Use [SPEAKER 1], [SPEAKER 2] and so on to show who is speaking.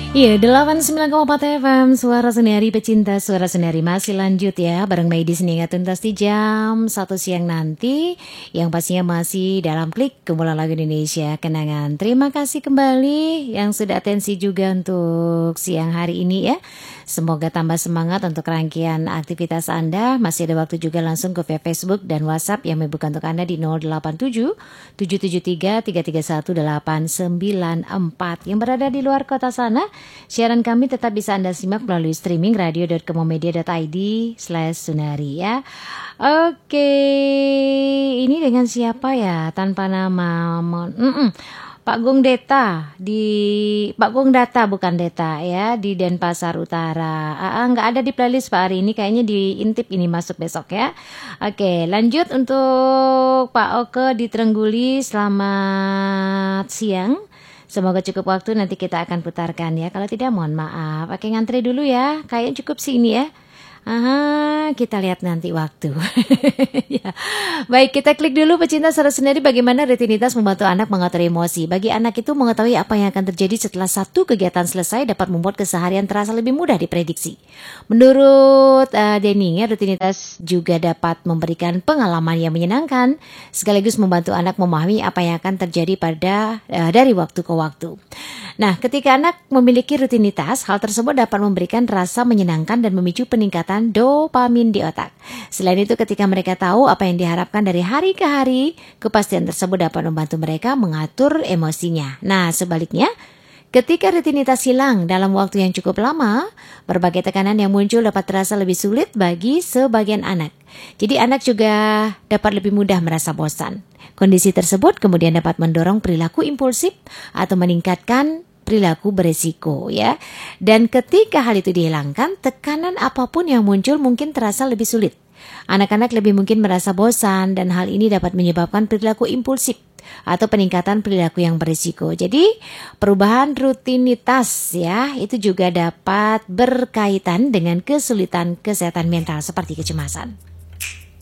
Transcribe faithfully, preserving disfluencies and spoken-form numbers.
[SPEAKER 1] Iya, delapan puluh sembilan koma empat F M, Suara Senari Pecinta Suara Senari masih lanjut ya, bareng Mei di sini hingga tuntas di jam satu siang nanti, yang pastinya masih dalam klik kumpulan lagu Indonesia Kenangan. Terima kasih kembali yang sudah atensi juga untuk siang hari ini ya. Semoga tambah semangat untuk rangkaian aktivitas Anda. Masih ada waktu juga langsung ke via Facebook dan WhatsApp yang membuka untuk Anda di nol delapan tujuh tujuh tujuh tiga tiga tiga satu delapan sembilan empat. Yang berada di luar kota sana, siaran kami tetap bisa Anda simak melalui streaming radio dot komomedia dot i d slash sunari ya. Oke, ini dengan siapa ya? Tanpa nama. Mm-mm. Pak Gung Deta di Pak Gung Data bukan Deta ya, di Denpasar Utara. Ah, nggak ada di playlist Pak hari ini, kayaknya diintip ini masuk besok ya. Oke, lanjut untuk Pak Oke di Trengguli. Selamat siang. Semoga cukup waktu, nanti kita akan putarkan ya. Kalau tidak mohon maaf. Oke, ngantri dulu ya. Kayaknya cukup sih ini ya. Aha, kita lihat nanti waktu. Ya. Baik, kita klik dulu pecinta suara sendiri, bagaimana rutinitas membantu anak mengatur emosi. Bagi anak itu mengetahui apa yang akan terjadi setelah satu kegiatan selesai dapat membuat keseharian terasa lebih mudah diprediksi. Menurut uh, Denny, ya, rutinitas juga dapat memberikan pengalaman yang menyenangkan sekaligus membantu anak memahami apa yang akan terjadi pada uh, dari waktu ke waktu. Nah, ketika anak memiliki rutinitas, hal tersebut dapat memberikan rasa menyenangkan dan memicu peningkatan dopamin di otak. Selain itu, ketika mereka tahu apa yang diharapkan dari hari ke hari, kepastian tersebut dapat membantu mereka mengatur emosinya. Nah, sebaliknya, ketika rutinitas hilang dalam waktu yang cukup lama, berbagai tekanan yang muncul dapat terasa lebih sulit bagi sebagian anak. Jadi anak juga dapat lebih mudah merasa bosan. Kondisi tersebut kemudian dapat mendorong perilaku impulsif atau meningkatkan perilaku beresiko ya. Dan ketika hal itu dihilangkan, tekanan apapun yang muncul mungkin terasa lebih sulit. Anak-anak lebih mungkin merasa bosan dan hal ini dapat menyebabkan perilaku impulsif atau peningkatan perilaku yang berisiko. Jadi perubahan rutinitas ya itu juga dapat berkaitan dengan kesulitan kesehatan mental seperti kecemasan.